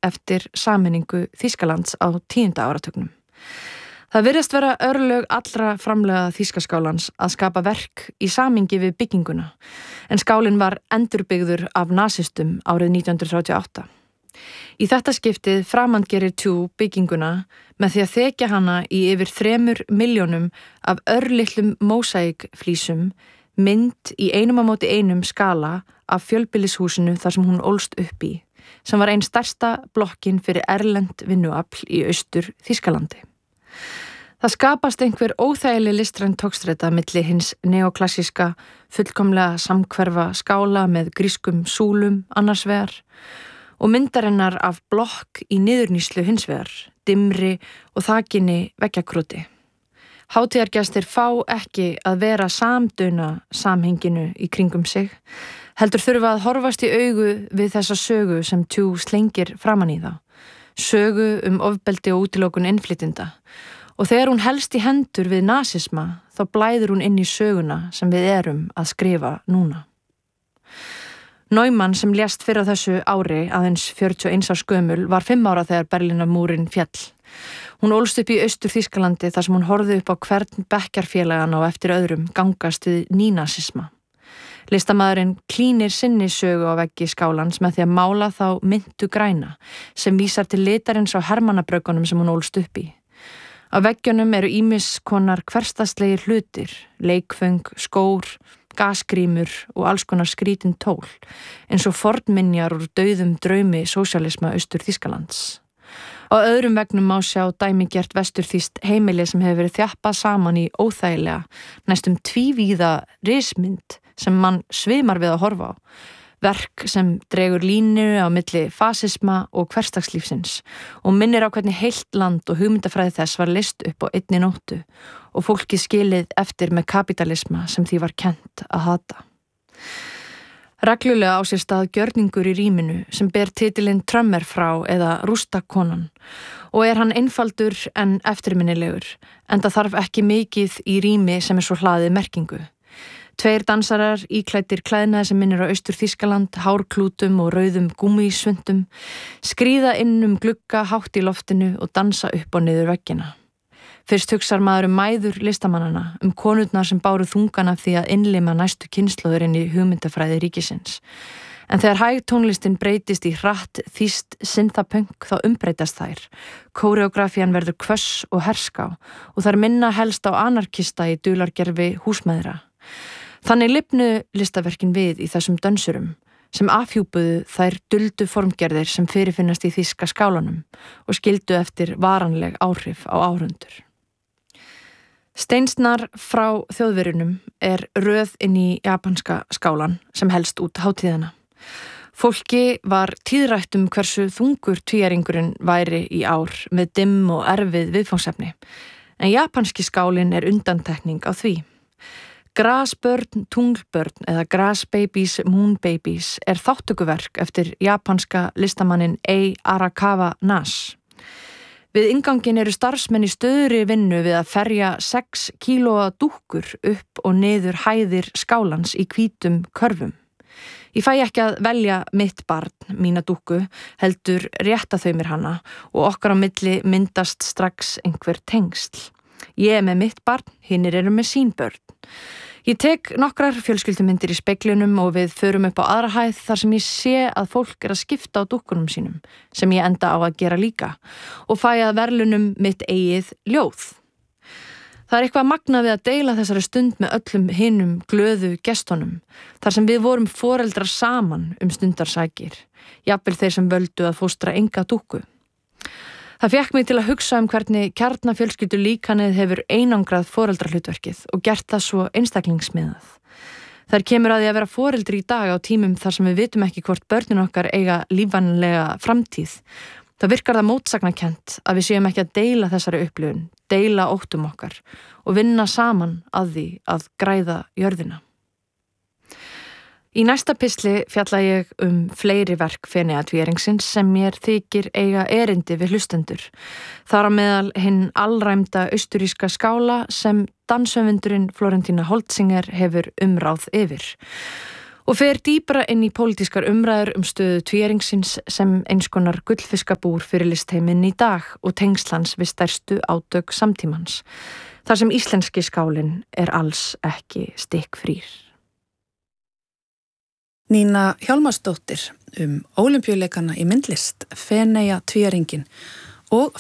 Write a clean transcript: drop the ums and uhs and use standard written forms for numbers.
eftir sameiningu Þýskalands á 10. áratugnum. Það virðast vera örlög allra framlega Þýskaskálans að skapa verk í samhengi við bygginguna, en skálinn var endurbyggður af nasistum árið 1938. Í þetta skiptið framandgerir Two bygginguna með því að þekja hana í yfir 3 milljónum af örlitlum mósaíkflísum, mynd í 1:1 skala af fjölbýlishúsinu þar sem hún ólst upp í, sem var ein stærsta blokkin fyrir erlent vinnuafl í austur Þýskalandi. Það skapast einhver óþægileg listræn togstreita milli hins neoklassíska, fullkomlega samhverfa skála með grískum súlum annars vegar og myndarinnar af blokk í niðurnýslu hins vegar, dimmri og þakinni veggjakroti. Hátíðargestir fá ekki að vera samduna samhenginu í kringum sig, heldur þurfa að horfast í augu við þessa sögu sem Two slengir framan í þá. Sögu ofbeldi og útilokun innflytjenda og þegar hún helst í hendur við nasisma þá blæður hún inn í söguna sem við erum að skrifa núna. Neumann sem lést fyrr á þessu ári aðeins 41 árs gömul var 5 ára þegar Berlínarmúrinn féll. Hún ólst upp í austur Þýskalandi þar sem hún horfði upp á hvern bekkjarfélagann og eftir öðrum gangast við nýnasisma. Listamaðurinn klínir sinni sögu á veggi skálans með því að mála þá myntu græna sem vísar til litarins á hermannabraukunum sem hún ólst upp í. Á veggjunum eru ýmis konar hversdagslegir hlutir, leikföng, skór, gasgrímur og alls konar skrítin tól, eins og fornminjar úr dauðum draumi sósíalisma austur Þýskalands. Á öðrum vegnum má sjá dæmigert vesturþýskt heimili sem hefur verið þjappað saman í óþægilega, næstum tvívíða rismynd sem mann svimar við að horfa á, verk sem dregur línu á milli fasisma og hversdagslífsins og minnir á hvernig heilt land og hugmyndafræði þess var leyst upp á einni nóttu og fólki skilið eftir með kapitalisma sem því var kennt að hata. Reglulega á sér stað gjörningur í rýminu sem ber titilinn Trömmerfrá eða Rústakonan og er hann einfaldur en eftirminnilegur, enda þarf ekki mikið í rými sem er svo hlaðið merkingu. 2 dansarar íklæddir klæðnaði sem minnir á austur Þýskaland, hárklútum og rauðum gúmmísvundum, skríða inn glugga hátt í loftinu og dansa upp og niður veggina. Fyrst hugsar maður mæður listamannana, konurnar sem báru þungan af því að innlima næstu kynslóður inn í hugmyndafræði ríkisins. En þegar hæg tónlistin breytist í hratt þýskt synthapunk þá umbreytast þær. Kóreografían verður hvöss og herská og þær minna helst á anarkista í dulargerfi húsmæðra. Þannig lifnuðu listaverkin við í þessum dönsurum sem afhjúpuðu þær duldu formgerðir sem fyrirfinnast í þýska skálanum og skildu eftir varanleg áhrif á áhorfendur. Steinsnar frá Þjóðverjunum er röð inn í japanska skálan sem helst út hátíðina. Fólki var tíðrætt hversu þungur tvíæringurinn væri í ár með dimm og erfið viðfangsefni, en japanski skálinn er undantekning á því. Grasbörn, tunglbörn eða Grass Babies, Moon Babies er þáttökuverk eftir japanska listamannin Ei Arakawa Nash. Við inngangin eru starfsmenn í stöðri vinnu við að ferja 6 kílóa dúkkur upp og niður hæðir skálans í hvítum körfum. Ég fæ ekki að velja mitt barn, mína dúkku, heldur rétta þau mér hana og okkar á milli myndast strax einhver tengsl. Ég er með mitt barn, hinnir eru með sín börn. Ég tek nokkrar fjölskyldumyndir í speglunum og við förum upp á aðra hæð þar sem ég sé að fólk er að skipta á dúkkunum sínum, sem ég enda á að gera líka, og fæ að verðlunum mitt eigið ljóð. Það er eitthvað magnað við að deila þessari stund með öllum hinum glöðu gestunum, þar sem við vorum foreldrar saman stundarsakir, jafnvel þeir sem völdu að fóstra enga dúkku. Það fékk mig til að hugsa hvernig kjarnafjölskyldu líkanið hefur einangrað foreldrahlutverkið og gert það svo einstaklingsmiðað. Þar kemur að því að vera foreldri í dag á tímum þar sem við vitum ekki hvort börnin okkar eiga lífvænlega framtíð. Það virkar það mótsagnakent að við séum ekki að deila þessari upplifun, deila óttum okkar og vinna saman að því að græða jörðina. Í næsta pistli fjalla ég fleiri verk Feneyjatvíæringsins sem mér þykir eiga erindi við hlustendur. Þar á meðal hinn alræmda austuríska skála sem danshöfundurinn Florentína Holzinger hefur umráð yfir. og fer dýpra inn í pólitískar umræður stöðu tvíæringsins sem eins konar gullfiskabúr fyrir listheiminn í dag og tengslans við stærstu átök samtímans, þar sem íslenski skálinn alls ekki stikkfrýr. Nína Hjálmarsdóttir Ólympíuleikana í myndlist, Feneyja tvíæringinn og